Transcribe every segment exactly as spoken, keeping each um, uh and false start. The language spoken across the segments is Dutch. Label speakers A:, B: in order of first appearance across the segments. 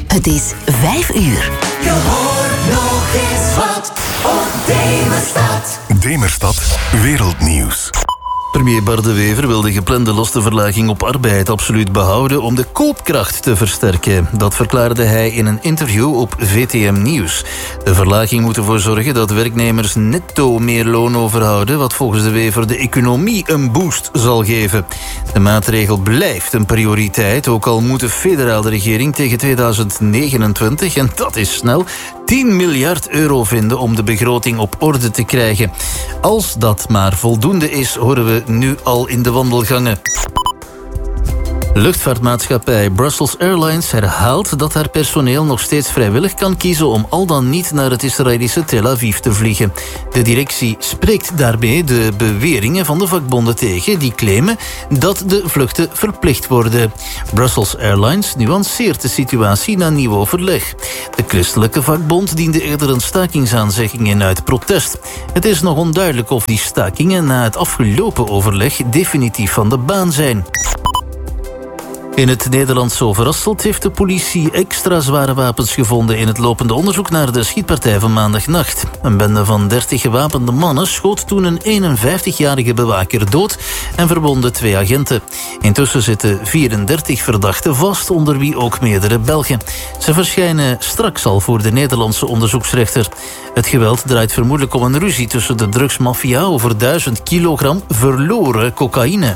A: Het is vijf uur.
B: Je hoort nog eens wat op Demerstad.
C: Demerstad Wereldnieuws.
D: Premier Bart De Wever wil de geplande lastenverlaging op arbeid absoluut behouden om de koopkracht te versterken. Dat verklaarde hij in een interview op V T M Nieuws. De verlaging moet ervoor zorgen dat werknemers netto meer loon overhouden, wat volgens De Wever de economie een boost zal geven. De maatregel blijft een prioriteit, ook al moet de federale regering tegen tweeduizend negenentwintig, en dat is snel, tien miljard euro vinden om de begroting op orde te krijgen. Als dat maar voldoende is, horen we nu al in de wandelgangen. Luchtvaartmaatschappij Brussels Airlines herhaalt dat haar personeel nog steeds vrijwillig kan kiezen om al dan niet naar het Israëlische Tel Aviv te vliegen. De directie spreekt daarmee de beweringen van de vakbonden tegen die claimen dat de vluchten verplicht worden. Brussels Airlines nuanceert de situatie na nieuw overleg. De christelijke vakbond diende eerder een stakingsaanzegging in uit protest. Het is nog onduidelijk of die stakingen na het afgelopen overleg definitief van de baan zijn. In het Nederlandse Overasselt heeft de politie extra zware wapens gevonden in het lopende onderzoek naar de schietpartij van maandagnacht. Een bende van dertig gewapende mannen schoot toen een eenenvijftigjarige bewaker dood en verwondde twee agenten. Intussen zitten vierendertig verdachten vast, onder wie ook meerdere Belgen. Ze verschijnen straks al voor de Nederlandse onderzoeksrechter. Het geweld draait vermoedelijk om een ruzie tussen de drugsmafia over duizend kilogram verloren cocaïne.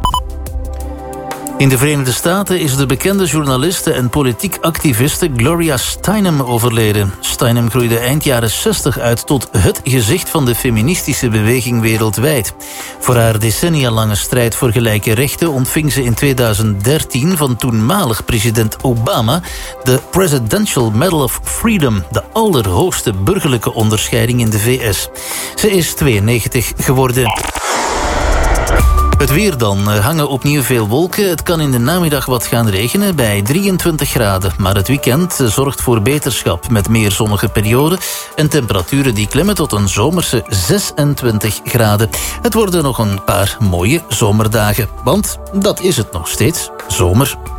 D: In de Verenigde Staten is de bekende journaliste en politiek activiste Gloria Steinem overleden. Steinem groeide eind jaren zestig uit tot het gezicht van de feministische beweging wereldwijd. Voor haar decennia lange strijd voor gelijke rechten ontving ze in tweeduizend dertien van toenmalig president Obama de Presidential Medal of Freedom, de allerhoogste burgerlijke onderscheiding in de V S. Ze is tweeënnegentig geworden. Het weer dan. Er hangen opnieuw veel wolken. Het kan in de namiddag wat gaan regenen bij drieëntwintig graden. Maar het weekend zorgt voor beterschap met meer zonnige perioden en temperaturen die klimmen tot een zomerse zesentwintig graden. Het worden nog een paar mooie zomerdagen. Want dat is het nog steeds. Zomer.